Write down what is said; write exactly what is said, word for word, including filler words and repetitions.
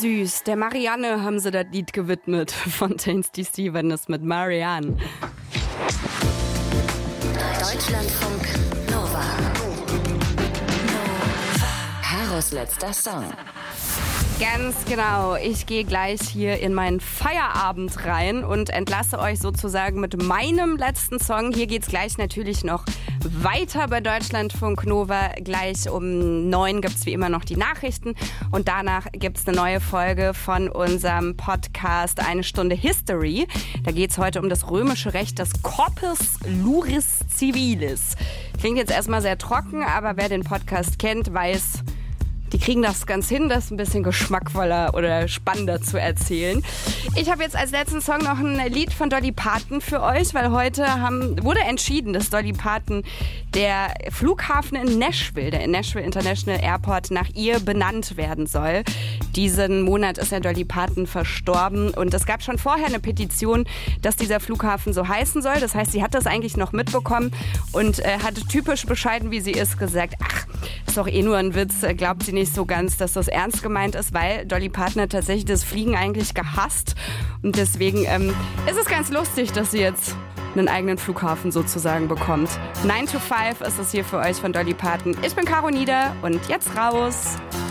süß. Der Marianne haben sie das Lied gewidmet. Fontaines D C, wenn es mit Marianne. Deutschlandfunk Nova. Karos letzter Song. Ganz genau. Ich gehe gleich hier in meinen Feierabend rein und entlasse euch sozusagen mit meinem letzten Song. Hier geht's gleich natürlich noch weiter bei Deutschlandfunk Nova. Gleich um neun gibt's wie immer noch die Nachrichten und danach gibt's eine neue Folge von unserem Podcast Eine Stunde History. Da geht's heute um das römische Recht, das Corpus Iuris Civilis. Klingt jetzt erstmal sehr trocken, aber wer den Podcast kennt, weiß, die kriegen das ganz hin, das ein bisschen geschmackvoller oder spannender zu erzählen. Ich habe jetzt als letzten Song noch ein Lied von Dolly Parton für euch, weil heute haben, wurde entschieden, dass Dolly Parton der Flughafen in Nashville, der Nashville International Airport, nach ihr benannt werden soll. Diesen Monat ist ja Dolly Parton verstorben und es gab schon vorher eine Petition, dass dieser Flughafen so heißen soll. Das heißt, sie hat das eigentlich noch mitbekommen und äh, hatte typisch bescheiden, wie sie ist, gesagt, ach, ist doch eh nur ein Witz, glaubt sie nicht so ganz, dass das ernst gemeint ist, weil Dolly Parton hat tatsächlich das Fliegen eigentlich gehasst und deswegen ähm, ist es ganz lustig, dass sie jetzt einen eigenen Flughafen sozusagen bekommt. nine to five ist es hier für euch von Dolly Parton. Ich bin Caro Nieder und jetzt raus.